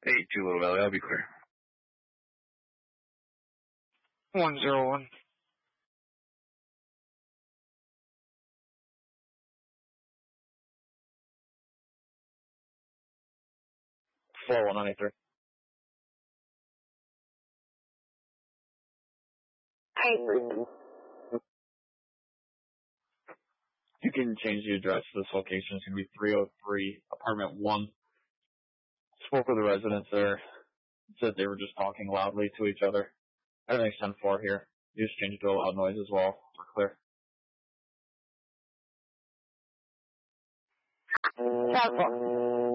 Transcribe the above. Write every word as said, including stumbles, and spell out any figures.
eight two Little Valley, I'll be clear. one zero one. four one ninety-three. You can change the address to this location. It's going to be three oh three, apartment one. Spoke with the residents there. Said they were just talking loudly to each other. Everything's ten four here. You just change it to a loud noise as well. We're clear. ten four.